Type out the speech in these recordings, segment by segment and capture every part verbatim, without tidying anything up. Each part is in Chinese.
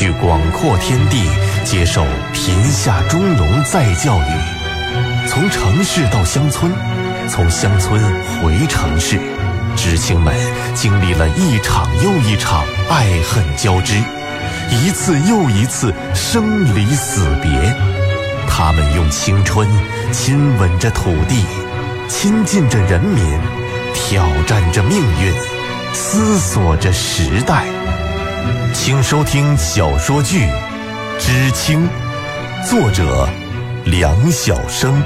去广阔天地，接受贫下中农再教育。从城市到乡村，从乡村回城市，知青们经历了一场又一场爱恨交织，一次又一次生离死别。他们用青春亲吻着土地，亲近着人民，挑战着命运，思索着时代。请收听小说剧《知青》，作者梁晓声。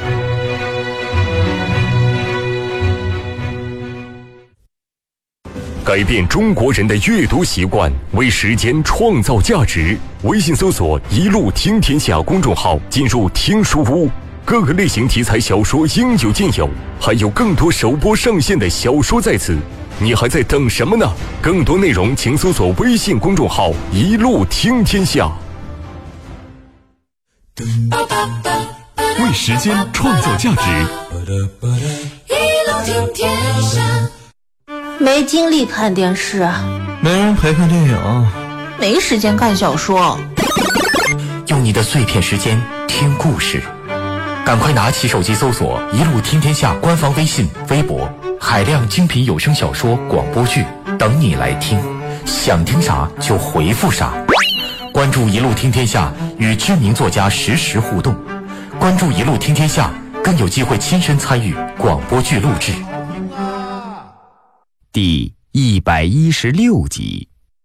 改变中国人的阅读习惯，为时间创造价值。微信搜索“一路听天下”公众号，进入听书屋，各个类型题材小说应有尽有，还有更多首播上线的小说在此。你还在等什么呢？更多内容请搜索微信公众号“一路听天下”。 为时间创造价值， 一路听天下。 没精力看电视， 没人陪看电影， 没时间看小说。 用你的碎片时间听故事，赶快拿起手机搜索“一路听天下”官方微信、微博，海量精品有声小说、广播剧等你来听，想听啥就回复啥。关注“一路听天下”，与知名作家实时互动。关注“一路听天下”，更有机会亲身参与广播剧录制。 第一百一十六集。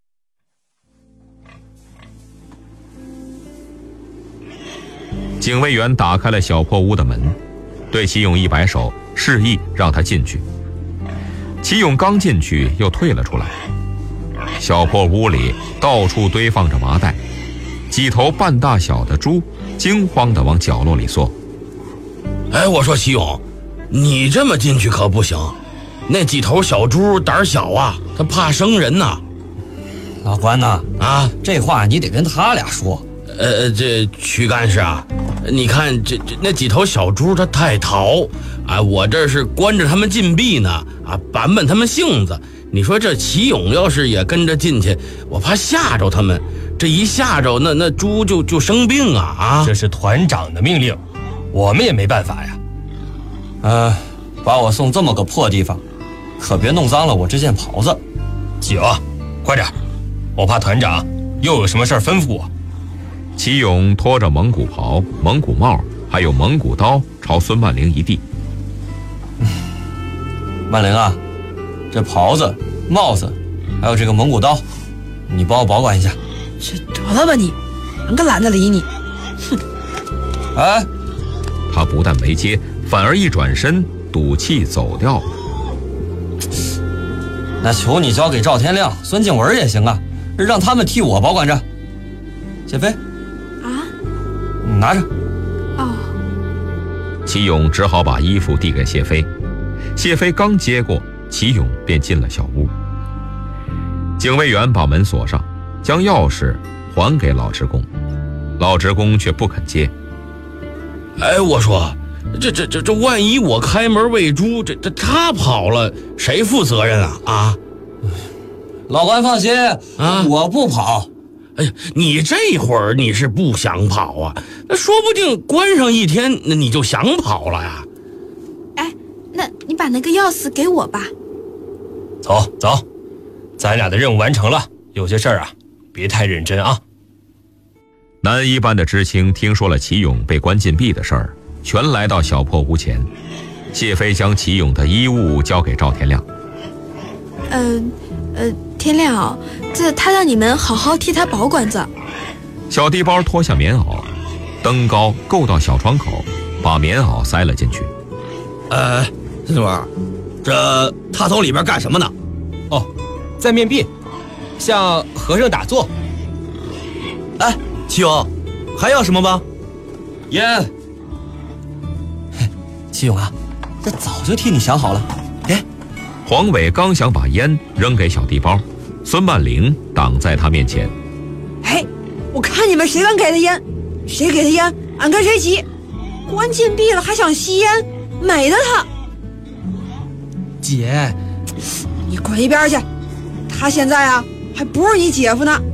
警卫员打开了小破屋的门，对齐勇一摆手，示意让他进去。齐勇刚进去又退了出来。小破屋里到处堆放着麻袋，几头半大小的猪惊慌地往角落里缩。 哎，我说齐勇，你这么进去可不行，那几头小猪胆小啊，它怕生人呐。 老关呐， 啊， 这话你得跟他俩说。 呃，这曲干事啊，你看这这那几头小猪它太淘啊，我这是关着他们禁闭呢啊，板板他们性子。你说这齐勇要是也跟着进去，我怕吓着他们，这一吓着那那猪就就生病啊啊！ 这是团长的命令，我们也没办法呀。 呃，把我送这么个破地方，可别弄脏了我这件袍子。 姐啊，快点，我怕团长又有什么事儿吩咐我。 齐勇拖着蒙古袍、蒙古帽还有蒙古刀朝孙万灵一递。 万灵啊，这袍子、帽子还有这个蒙古刀，你帮我保管一下。 这得了吧你，俺可懒得理你。哼！ 哎， 他不但没接，反而一转身赌气走掉了。 那求你交给赵天亮、孙静文也行啊，让他们替我保管着。谢飞啊， 你拿着。 哦。 齐勇只好把衣服递给谢飞，谢飞刚接过，齐勇便进了小屋。警卫员把门锁上，将钥匙还给老职工，老职工却不肯接。 哎，我说，这这这这，万一我开门喂猪，这这他跑了，谁负责任啊？啊， 老关放心啊， 我不跑。 哎呀，你这会儿你是不想跑啊？那说不定关上一天，那你就想跑了呀。 哎，那你把那个钥匙给我吧。 走走，咱俩的任务完成了，有些事儿啊，别太认真啊。 南一班的知青听说了齐勇被关禁闭的事儿，全来到小破屋前。谢飞将齐勇的衣物交给赵天亮。 呃呃，天亮，这他让你们好好替他保管着。 小地包脱下棉袄，登高够到小窗口，把棉袄塞了进去。 呃，孙主任，这他从里边干什么呢？ 哦，在面壁，向和尚打坐。 哎，齐勇，还要什么吗？ 烟。齐勇啊，这早就替你想好了。给。 黄伟刚想把烟扔给小地包，孙万灵挡在他面前。 哎，我看你们谁敢给他烟，谁给他烟，俺跟谁急。关禁闭了还想吸烟，美的他。 姐， 你滚一边去，他现在啊还不是你姐夫呢。